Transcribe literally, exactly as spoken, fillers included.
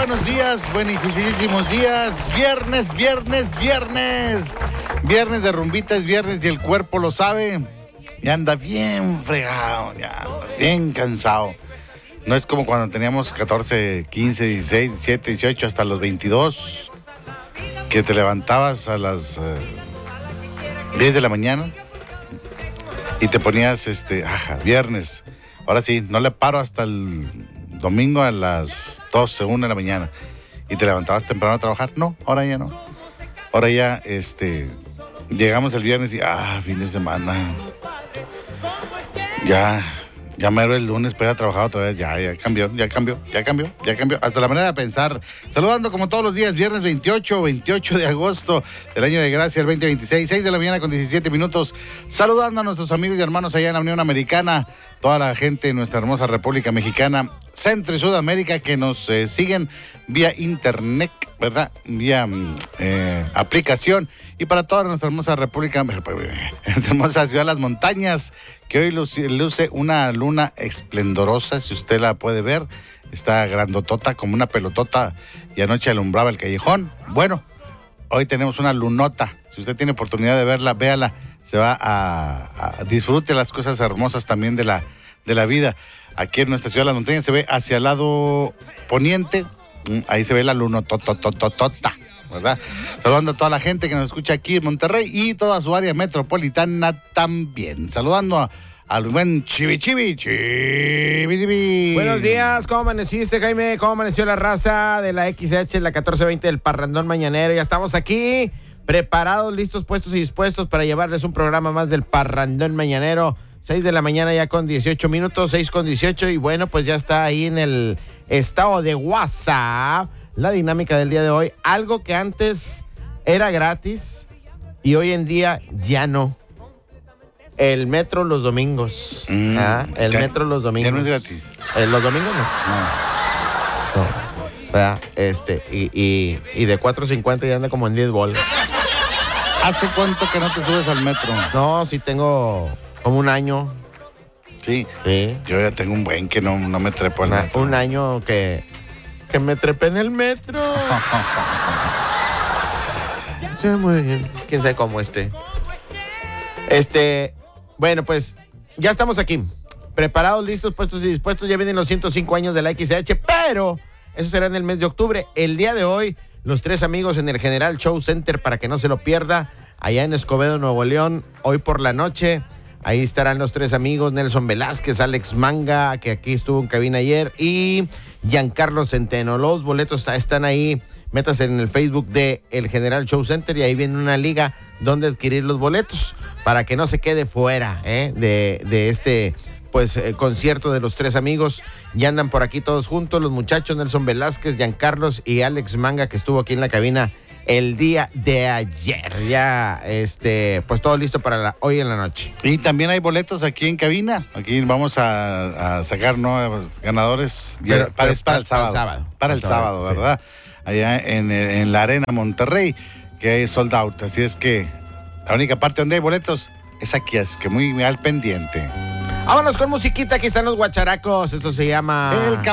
buenos días, buenísimos días. Viernes, viernes, viernes. Viernes de rumbita, es viernes y el cuerpo lo sabe. Y anda bien fregado, ya anda bien cansado. No es como cuando teníamos catorce, quince, dieciséis, diecisiete, dieciocho, hasta los veintidós, que te levantabas a las uh, diez de la mañana y te ponías, este, ajá, viernes. Ahora sí, no le paro hasta el domingo a las doce, una de la mañana. Y te levantabas temprano a trabajar. No, ahora ya no. Ahora ya, este, llegamos el viernes y, ah, fin de semana. Ya, ya mero el lunes para ir a trabajar otra vez. Ya, ya cambió, ya cambió, ya cambió, ya cambió. Hasta la manera de pensar. Saludando como todos los días, viernes veintiocho, veintiocho de agosto del año de gracia, el veinte veintiséis, seis de la mañana con diecisiete minutos. Saludando a nuestros amigos y hermanos allá en la Unión Americana. Toda la gente de nuestra hermosa República Mexicana, Centro y Sudamérica, que nos eh, siguen vía internet, ¿verdad? Vía eh, aplicación. Y para toda nuestra hermosa República, nuestra hermosa ciudad de las montañas, que hoy luce, luce una luna esplendorosa, si usted la puede ver. Está grandotota, como una pelotota, y anoche alumbraba el callejón. Bueno, hoy tenemos una lunota. Si usted tiene oportunidad de verla, véala. Se va a, a disfrute las cosas hermosas también de la, de la vida. Aquí en nuestra ciudad de las montañas se ve hacia el lado poniente, ahí se ve la lunototototota, ¿verdad? Saludando a toda la gente que nos escucha aquí en Monterrey y toda su área metropolitana también. Saludando a, al buen Chivi Chivi, Chivi Chivi. Buenos días, ¿cómo amaneciste, Jaime? ¿Cómo amaneció la raza de la X H, la catorce veinte del Parrandón Mañanero? Ya estamos aquí, preparados, listos, puestos y dispuestos para llevarles un programa más del Parrandón Mañanero. seis de la mañana ya con dieciocho minutos, seis con dieciocho. Y bueno, pues ya está ahí en el estado de WhatsApp la dinámica del día de hoy. Algo que antes era gratis y hoy en día ya no. El metro los domingos. Mm, ¿Ah? El ¿qué? metro los domingos. Ya no es gratis. Eh, ¿Los domingos no? No. No. ¿Verdad? Este, y, y, y de cuatro cincuenta ya anda como en diez bolas. ¿Hace cuánto que no te subes al metro? No, sí tengo como un año. Sí. Sí. Yo ya tengo un buen que no, no me trepo al Una, metro. un año que, que me trepé en el metro. Sí, muy bien. Quién sabe cómo esté. Este, bueno, pues ya estamos aquí. Preparados, listos, puestos y dispuestos. Ya vienen los ciento cinco años de la X H, pero eso será en el mes de octubre. El día de hoy, los tres amigos en el General Show Center, para que no se lo pierda, allá en Escobedo, Nuevo León, hoy por la noche. Ahí estarán los tres amigos, Nelson Velázquez, Alex Manga, que aquí estuvo en cabina ayer, y Giancarlo Centeno. Los boletos están ahí, métase en el Facebook de el General Show Center y ahí viene una liga donde adquirir los boletos para que no se quede fuera ¿eh? de, de este pues eh, concierto de los tres amigos. Ya andan por aquí todos juntos, los muchachos, Nelson Velázquez, Giancarlo y Alex Manga, que estuvo aquí en la cabina el día de ayer. Ya, este, pues todo listo para la, hoy en la noche. Y también hay boletos aquí en cabina. Aquí vamos a, a sacar nuevos ganadores. Pero, para, pero, es para, para el sábado. Para el sábado, para el sábado, sí. ¿verdad? Allá en, en la Arena Monterrey, que hay sold out. Así es que la única parte donde hay boletos es aquí, es que muy al pendiente. Vámonos con musiquita, aquí están los guacharacos. Esto se llama El